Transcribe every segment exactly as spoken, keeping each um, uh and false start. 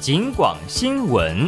警广新闻。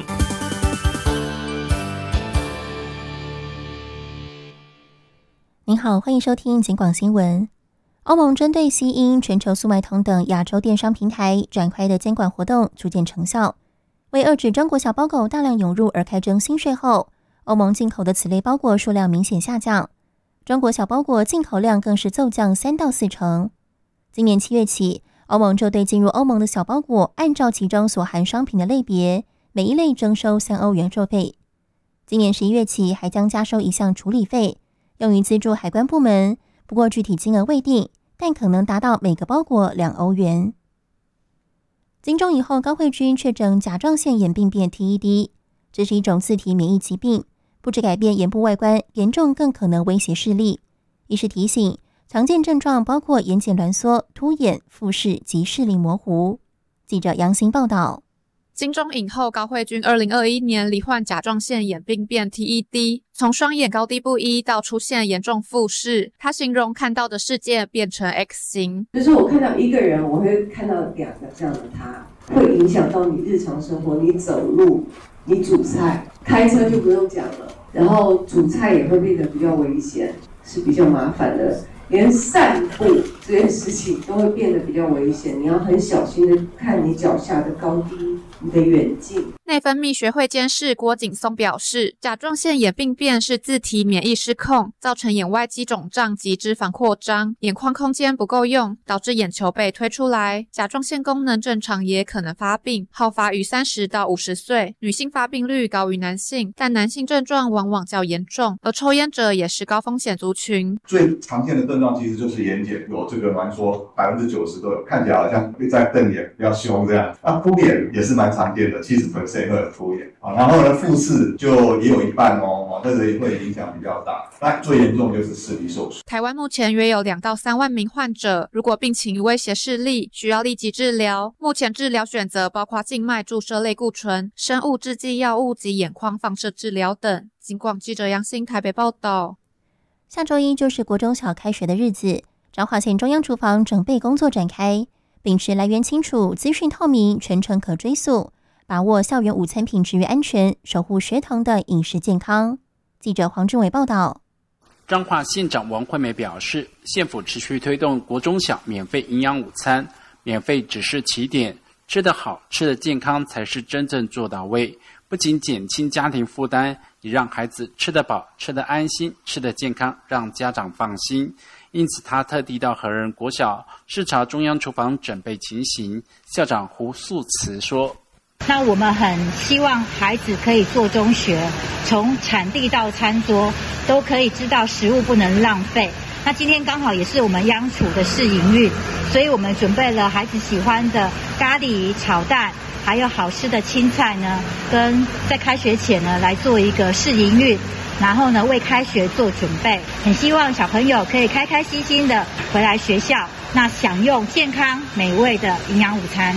您好，欢迎收听警广新闻。欧盟针对西英、全球速卖通等亚洲电商平台展开的监管活动逐渐成效，为遏制中国小包裹大量涌入而开征新税后，欧盟进口的此类包裹数量明显下降，中国小包裹进口量更是骤降三到四成。今年七月起，欧盟就对进入欧盟的小包裹按照其中所含商品的类别，每一类征收三欧元收费。今年十一月起，还将加收一项处理费，用于资助海关部门，不过具体金额未定，但可能达到每个包裹两欧元。金钟影后高慧君确诊甲状腺眼病变 T E D， 这是一种自体免疫疾病，不止改变眼部外观，严重更可能威胁视力。医师提醒，常见症状包括眼睑挛缩、凸眼、复视及视力模糊。记者杨欣报道。 金钟影后高慧君二零二一年罹患甲状腺眼病变 T E D， 从双眼高低不一到出现严重复视，她形容看到的世界变成 X 型。 就是我看到一个人，我会看到两个这样的他，会影响到你日常生活，你走路，你煮菜，开车就不用讲了，然后煮菜也会变得比较危险，是比较麻烦的。连散步这件事情都会变得比较危险，你要很小心的看你脚下的高低，你的远近。 内分泌学会监事郭景松表示，甲状腺眼病变是自体免疫失控，造成眼外肌肿胀及脂肪扩张，眼眶空间不够用，导致眼球被推出来。甲状腺功能正常也可能发病，好发于三十到五十岁，女性发病率高于男性，但男性症状往往较严重，而抽烟者也是高风险族群。 最常见的症状其实就是眼睑有这个挛缩，百分之九十都有，看起来好像在瞪眼，比较凶这样。啊，凸眼也是蛮常见的，七十 percent 会有凸眼。啊，然后呢，复视就也有一半哦，这个也会影响比较大。但最严重就是视力受损。 台湾目前约有两到三万名患者，如果病情威胁视力，需要立即治疗。目前治疗选择包括静脉注射类固醇、生物制剂药物及眼眶放射治疗等。警广记者杨欣台北报道。 下周一就是国中小开学的日子，彰化县中央厨房整备工作展开，秉持来源清楚、资讯透明、全程可追溯，把握校园午餐品质与安全，守护学童的饮食健康。记者黄俊伟报道。 彰化县长王惠美表示，县府持续推动国中小免费营养午餐，免费只是起点，吃得好、吃得健康才是真正做到位。不仅减轻家庭负担，也让孩子吃得饱、吃得安心、吃得健康，让家长放心。因此，他特地到和仁国小视察中央厨房准备情形。校长胡素慈说：“ 那我们很希望孩子可以做中学，从产地到餐桌都可以知道食物不能浪费。那今天刚好也是我们央厨的试营运，所以我们准备了孩子喜欢的咖喱炒蛋。”还有好吃的青菜呢，跟在开学前呢来做一个试营运，然后呢为开学做准备。很希望小朋友可以开开心心的回来学校，那享用健康美味的营养午餐。